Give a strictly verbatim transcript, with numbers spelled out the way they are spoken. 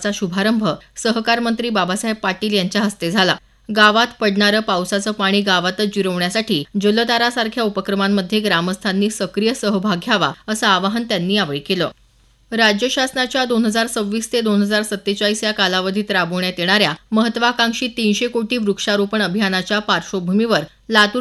चा शुभारंभ सहकार मंत्री बाबासाहेब पाटील यांच्या हस्ते झाला. गावात पडणारं पावसाचं पाणी गावातच जिरवण्यासाठी जलधारासारख्या उपक्रमांमध्ये ग्रामस्थांनी सक्रिय सहभाग घ्यावा असं आवाहन त्यांनी यावेळी केलं. राज्य शासनाच्या दोन हजार सव्वीस ते दोन हजार सत्तेचाळीस या कालावधीत राबवण्यात येणाऱ्या महत्वाकांक्षी तीनशे कोटी वृक्षारोपण अभियानाच्या पार्श्वभूमीवर लातूर